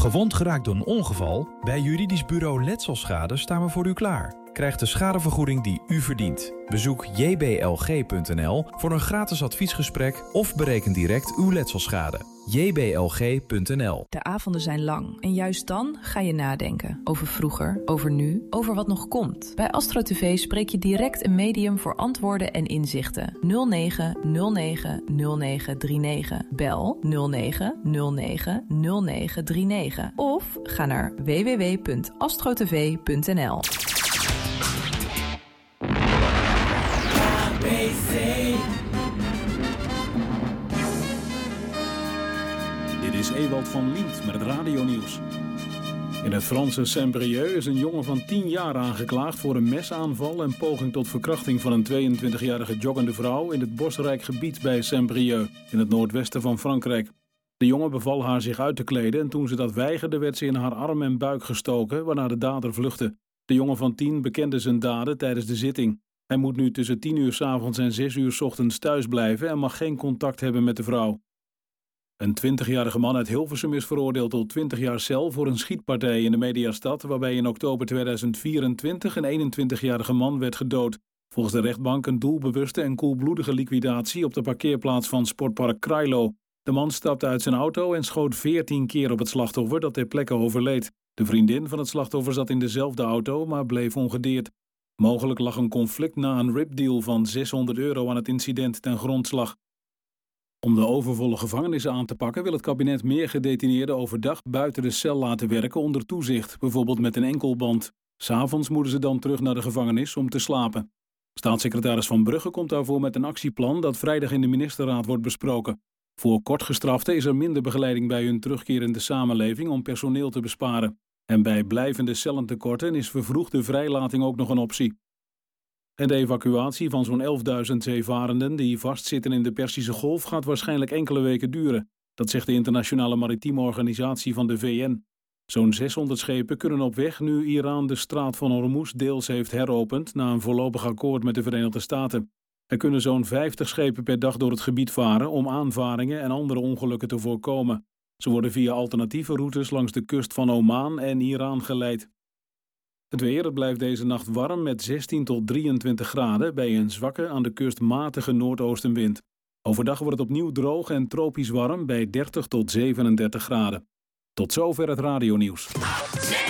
Gewond geraakt door een ongeval? Bij Juridisch Bureau Letselschade staan we voor u klaar. Krijg de schadevergoeding die u verdient. Bezoek jblg.nl voor een gratis adviesgesprek of bereken direct uw letselschade. jblg.nl. De avonden zijn lang en juist dan ga je nadenken. Over vroeger, over nu, over wat nog komt. Bij Astro TV spreek je direct een medium voor antwoorden en inzichten. 09 09 0939. Bel 09 09 0939. Of ga naar www.astrotv.nl. Dit is Ewald van Liemt met het radionieuws. In het Franse Saint-Brieuc is een jongen van 10 jaar aangeklaagd voor een mesaanval en poging tot verkrachting van een 22-jarige joggende vrouw in het bosrijk gebied bij Saint-Brieuc in het noordwesten van Frankrijk. De jongen beval haar zich uit te kleden en toen ze dat weigerde werd ze in haar arm en buik gestoken, waarna de dader vluchtte. De jongen van 10 bekende zijn daden tijdens de zitting. Hij moet nu tussen 10 uur 's avonds en 6 uur 's ochtends thuis blijven en mag geen contact hebben met de vrouw. Een 20-jarige man uit Hilversum is veroordeeld tot 20 jaar cel voor een schietpartij in de Mediastad, waarbij in oktober 2024 een 21-jarige man werd gedood. Volgens de rechtbank een doelbewuste en koelbloedige liquidatie op de parkeerplaats van sportpark Krailo. De man stapte uit zijn auto en schoot 14 keer op het slachtoffer dat ter plekke overleed. De vriendin van het slachtoffer zat in dezelfde auto, maar bleef ongedeerd. Mogelijk lag een conflict na een ripdeal van €600 aan het incident ten grondslag. Om de overvolle gevangenissen aan te pakken wil het kabinet meer gedetineerden overdag buiten de cel laten werken onder toezicht, bijvoorbeeld met een enkelband. 'S Avonds moeten ze dan terug naar de gevangenis om te slapen. Staatssecretaris Van Brugge komt daarvoor met een actieplan dat vrijdag in de ministerraad wordt besproken. Voor kortgestraften is er minder begeleiding bij hun terugkeer in de samenleving om personeel te besparen. En bij blijvende cellentekorten is vervroegde vrijlating ook nog een optie. En de evacuatie van zo'n 11.000 zeevarenden die vastzitten in de Perzische Golf gaat waarschijnlijk enkele weken duren. Dat zegt de Internationale Maritieme Organisatie van de VN. Zo'n 600 schepen kunnen op weg nu Iran de straat van Hormuz deels heeft heropend na een voorlopig akkoord met de Verenigde Staten. Er kunnen zo'n 50 schepen per dag door het gebied varen om aanvaringen en andere ongelukken te voorkomen. Ze worden via alternatieve routes langs de kust van Oman en Iran geleid. Het weer, het blijft deze nacht warm met 16 tot 23 graden bij een zwakke aan de kust matige noordoostenwind. Overdag wordt het opnieuw droog en tropisch warm bij 30 tot 37 graden. Tot zover het radionieuws.